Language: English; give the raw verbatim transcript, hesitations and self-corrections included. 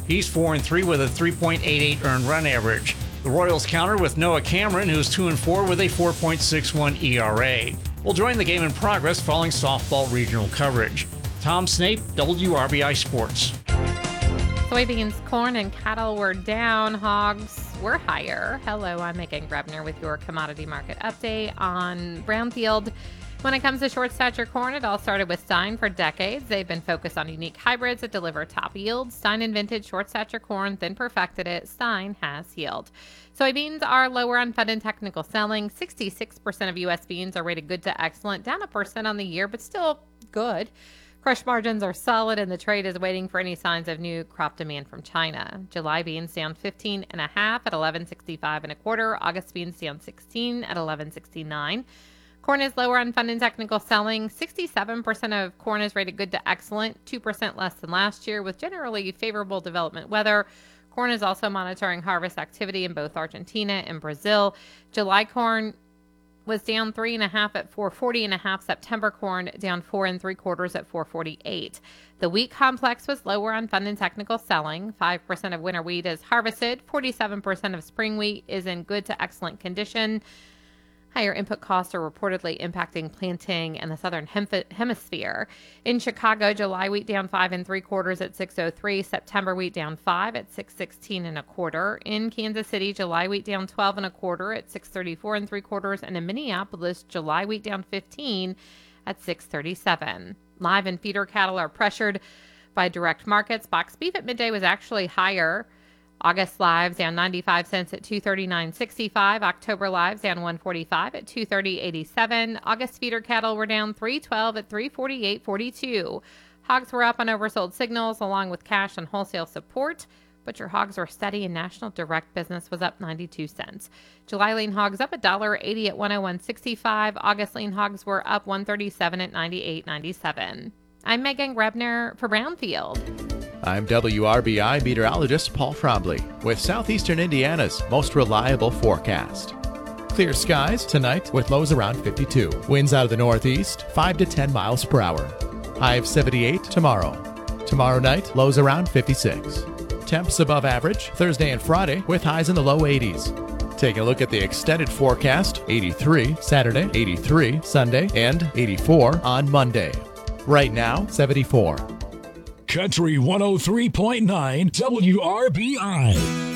He's four and three with a three point eight eight earned run average. The Royals counter with Noah Cameron, who's two and four with a four point six one E R A. We'll join the game in progress following softball regional coverage. Tom Snape, W R B I Sports. Soybeans, corn, and cattle were down. Hogs were higher. Hello, I'm Megan Grebner with your commodity market update on Brownfield. When it comes to short stature corn, it all started with Stein for decades. They've been focused on unique hybrids that deliver top yields. Stein invented short stature corn, then perfected it. Stein has yield. Soybeans are lower on fund and technical selling. sixty-six percent of U S beans are rated good to excellent, down a percent on the year, but still good. Crush margins are solid, and the trade is waiting for any signs of new crop demand from China. July beans down fifteen and a half at eleven sixty-five and a quarter. August beans down sixteen at eleven sixty-nine. Corn is lower on fund and technical selling. sixty-seven percent of corn is rated good to excellent, two percent less than last year, with generally favorable development weather. Corn is also monitoring harvest activity in both Argentina and Brazil. July corn was down three and a half at four forty and a half. September corn down four and three quarters at four forty-eight. The wheat complex was lower on fund and technical selling. five percent of winter wheat is harvested. forty-seven percent of spring wheat is in good to excellent condition. Higher input costs are reportedly impacting planting in the southern hem- hemisphere. In Chicago, July wheat down five and three quarters at six oh three. September wheat down five at six sixteen and a quarter. In Kansas City, July wheat down twelve and a quarter at six thirty-four and three quarters. And in Minneapolis, July wheat down fifteen at six thirty-seven. Live and feeder cattle are pressured by direct markets. Box beef at midday was actually higher. August lives down ninety-five cents at two thirty-nine sixty-five. October lives down one forty-five at two thirty eighty-seven. August feeder cattle were down three twelve at three forty-eight forty-two. Hogs were up on oversold signals along with cash and wholesale support. Butcher hogs were steady and national direct business was up ninety-two cents. July lean hogs up one dollar eighty at one oh one sixty-five. August lean hogs were up one thirty-seven at ninety-eight ninety-seven. I'm Megan Grebner for Brownfield. I'm W R B I meteorologist Paul Trombley with Southeastern Indiana's most reliable forecast. Clear skies tonight with lows around fifty-two. Winds out of the northeast, five to ten miles per hour. High of seventy-eight tomorrow. Tomorrow night, lows around fifty-six. Temps above average Thursday and Friday with highs in the low eighties. Taking a look at the extended forecast, eighty-three Saturday, eighty-three Sunday, and eighty-four on Monday. Right now, seventy-four. Country one oh three point nine W R B I.